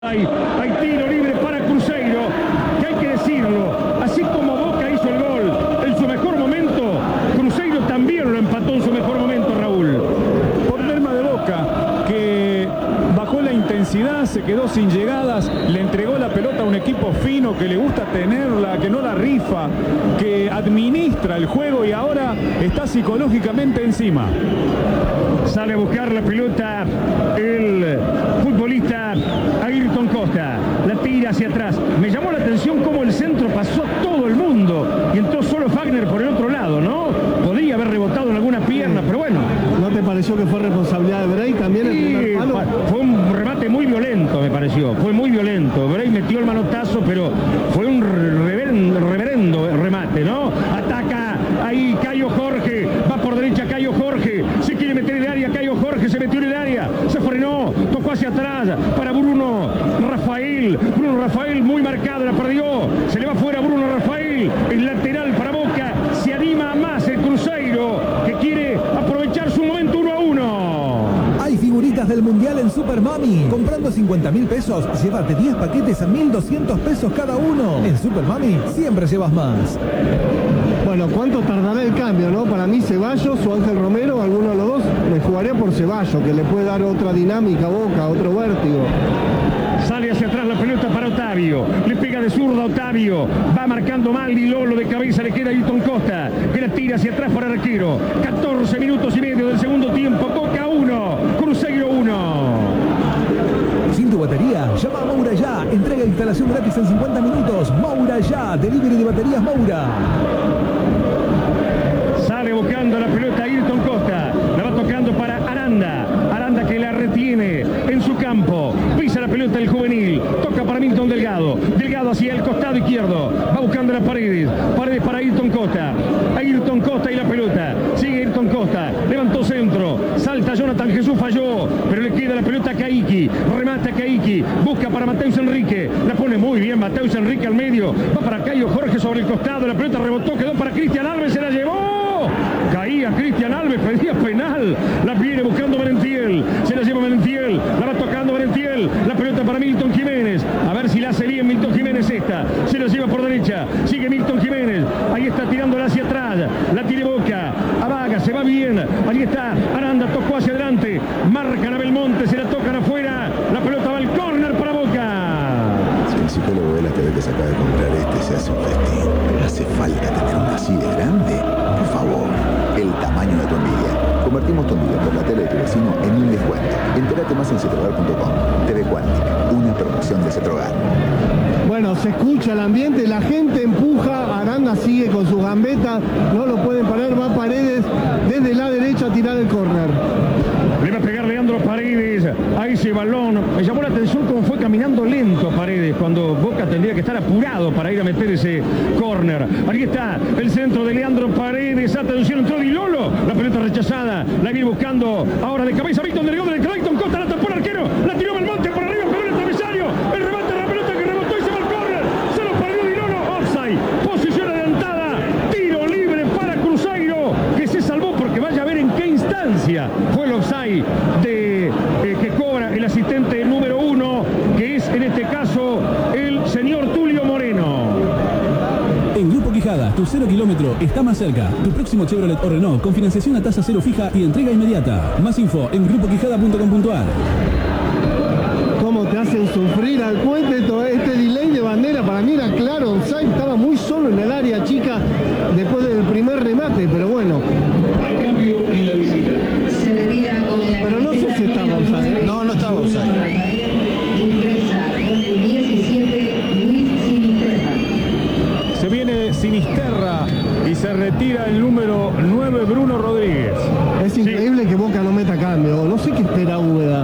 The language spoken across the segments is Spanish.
Hay tiro libre para Cruzeiro, que hay que decirlo, así como Boca hizo el gol en su mejor momento, Cruzeiro también lo empató en su mejor momento, Raúl. Problema de Boca, que bajó la intensidad, se quedó sin llegadas, le entregó la pelota a un equipo fino que le gusta tenerla, que no la rifa, que administra el juego y ahora está psicológicamente encima. Sale a buscar la pelota el futbolista Ayrton Costa, la tira hacia atrás. Me llamó la atención cómo el centro pasó a todo el mundo y entró solo Fagner por el otro lado, ¿no? Podría haber rebotado en alguna pierna, pero bueno. ¿No te pareció que fue responsabilidad de Bray también el primer palo? Fue un remate muy violento, me pareció. Fue muy violento. Bray metió el manotazo, pero fue un reverendo remate, ¿no? Ataca ahí Caio Jorge. Va por derecha Caio Jorge. Se quiere meter en el área. Caio Jorge se metió en el área. Se frenó. Tocó hacia atrás para Bruno Rafael. Bruno Rafael muy marcado. La perdió. Se le va fuera Bruno Rafael. El lateral para Boca. Se anima más el Cruzeiro, que quiere aprovechar su momento 1-1. Hay figuritas del Mundial en Super Mami. Comprando 50.000 pesos, llévate 10 paquetes a 1.200 pesos cada uno. En Super Mami siempre llevas más. Bueno, ¿cuánto tardará el cambio, no? Para mí Ceballos o Ángel Romero, alguno de los dos, me jugaría por Ceballos, que le puede dar otra dinámica a Boca, otro vértigo. Sale hacia atrás la pelota para Otavio. Le pega de zurda a Otavio. Va marcando mal y Lolo de cabeza. Le queda Ayrton Costa, que la tira hacia atrás para el arquero. 14 minutos y medio del segundo tiempo. Boca 1, Cruzeiro 1. Sin tu batería, llama a Moura Ya. Entrega e instalación gratis en 50 minutos. Moura Ya, delivery de baterías Moura. Sale buscando la pelota Ayrton Costa. La va tocando para Aranda. Aranda que la retiene en su campo. Pisa la pelota el juvenil. Toca para Milton Delgado. Delgado hacia el costado izquierdo. Va buscando las Paredes. Paredes para Ayrton Costa. Ayrton Costa y la pelota. Sigue Ayrton Costa. Levantó centro. Salta Jonathan Jesús, falló. Pero le queda la pelota a Caiki. Remata a Caiki. Busca para Mateus Enrique. La pone muy bien Mateus Enrique al medio. Va para Caio Jorge sobre el costado. La pelota rebotó. Quedó para Cristian Alves. Se la llevó. Caía Cristian Alves, pedía penal. La viene buscando Merentiel. Se la lleva Merentiel. La va tocando Merentiel. La pelota para Milton Jiménez. A ver si la hace bien Milton Jiménez esta. Se la lleva por derecha. Sigue Milton Jiménez. Ahí está tirándola hacia atrás. La tiene Boca. Avaga, se va bien. Ahí está. Aranda tocó hacia adelante. Marcan a Belmonte. Se la tocan afuera. La pelota va al córner para Boca. Si el psicólogo ve la TV que se acaba de comprar se hace un festín. ¿Hace falta tener una así de grande? Por favor, el tamaño de tu envidia. Convertimos tu envidia por la tele de tu vecino en un descuento. Entérate más en cetrogar.com. TV Cuántica, una promoción de Cetrogar. Bueno, se escucha el ambiente, la gente empuja, Aranda sigue con sus gambetas, no lo pueden parar, va Paredes desde la derecha a tirar el córner. Le va a pegar Leandro Paredes a ese balón. Me llamó la atención cómo fue caminando lento Paredes cuando Boca tendría que estar apurado para ir a meter ese córner. Ahí está el centro de Leandro Paredes. Atención, entró Di Lolo. La pelota rechazada. La viene buscando ahora de cabeza Milton Delgado del Clayton Costa. La tapó el arquero. La tiró Belmonte por arriba. Pegó el travesaño. El remate de la pelota que rebotó y se va al córner. Se lo perdió Di Lolo. Offside. Posición adelantada. Tiro libre para Cruzeiro, que se salvó porque vaya a ver en qué instancia fue el offside que cobra el asistente número 1, que es en este caso el señor Tulio Moreno. En Grupo Quijada, tu 0 kilómetro está más cerca. Tu próximo Chevrolet o Renault con financiación a tasa cero fija y entrega inmediata. Más info en grupoquijada.com.ar. ¿Cómo te hacen sufrir al puente todo este delay de bandera? Para mí era claro, offside, estaba muy solo en el área chica después del primer remate, pero bueno. Pero no sé si estaba offside. No, no estaba offside. Se viene Sinisterra y se retira el número 9, Bruno Rodríguez. Es increíble que Boca no meta cambio, no sé qué espera Úbeda.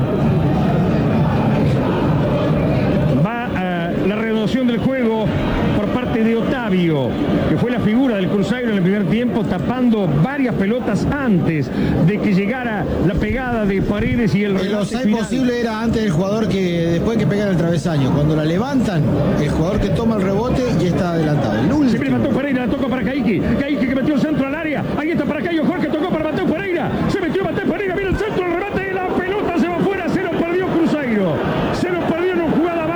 Va la renovación del juego por parte de Otavio, que fue la figura del Cruzeiro en el primer tiempo, tapando varias pelotas antes de que llegara la pegada de Paredes y el offside posible era antes del jugador que después que pegar el travesaño. Cuando la levantan, el jugador que toma el rebote ya está adelantado. Se levantó Pereira, la toca para Caiki. Caiki que metió el centro al área. Ahí está para Caio Jorge, tocó para Mateus Pereira. Se metió Mateus Pereira, viene el centro, el remate.